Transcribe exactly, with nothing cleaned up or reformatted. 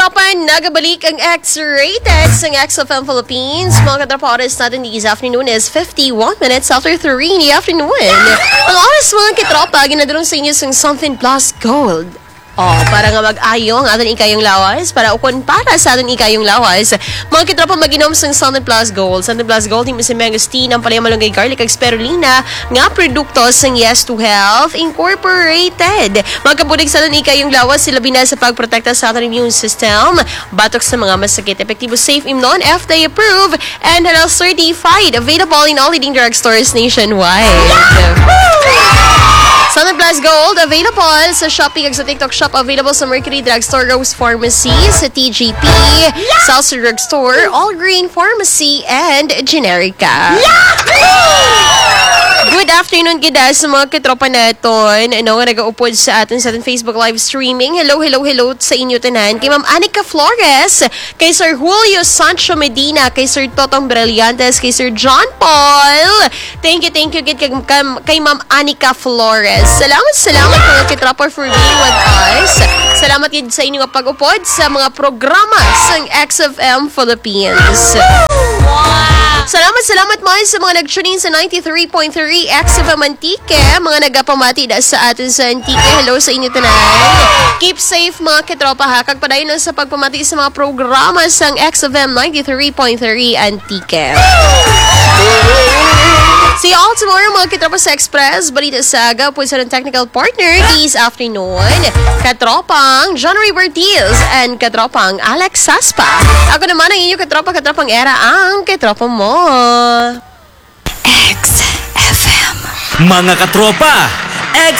katropa, nagabalik ang X-Rated sa X F M Philippines. Mga katropa, oras natin this afternoon is fifty-one minutes after three in the afternoon. Ang oras mga katropa, ginadulong sa inyo ng Something Plus Gold. Oh, para nga mag-ayo ang ating ikayong lawas, para ukon para sa ating ikayong lawas. Mga kitropa, mag-inom sa Something Plus Gold. Something Plus Gold, yung si Mangosteen, ang palayang malunggay garlic, spirulina, nga produkto sa Yes to Health Incorporated. Mga kabulig sa ating ikayong lawas, sila bina sa pagprotekta sa ating immune system, batok sa mga masakit, epektibo, safe, immune, F D A approved, and halal certified. Available in all leading drugstores nationwide. Something Plus Gold, available sa Shopee at sa TikTok Shop, available sa Mercury Drugstore, Rose Pharmacy, sa T G P, yeah! Salsa Drugstore, All Green Pharmacy, and Generica. Yeah! Good afternoon, kida sa mga katropa natin. Ano nga nag-upod sa atin sa ating Facebook live streaming. Hello, hello, hello sa inyo tanan. Kay Ma'am Anika Flores, kay Sir Julio Sancho Medina, kay Sir Totong Brillantes, kay Sir John Paul. Thank you, thank you kay, kay, kay Ma'am Anika Flores. Salamat, salamat mga kitropa for being with us. Salamat din sa inyong pag-upod sa mga programa sa X F M Philippines. Wow! Salamat, salamat mga sa mga nag-tune in sa ninety-three point three X F M Antique. Mga nagapamati na sa atin sa Antique. Hello sa inyo tanan. Keep safe mga kitropa ha. Kagpadayon na sa pagpamati sa mga programa sa X F M ninety-three point three Antique. See you all tomorrow mga kitropa sa Express Balita Saga po sa technical partner this afternoon. Katropang John Ray Bertiz and katropang Alex Saspa. Ako naman ang inyong katropa, katropang Era, ang katropa mo. X F M. Mga katropa, X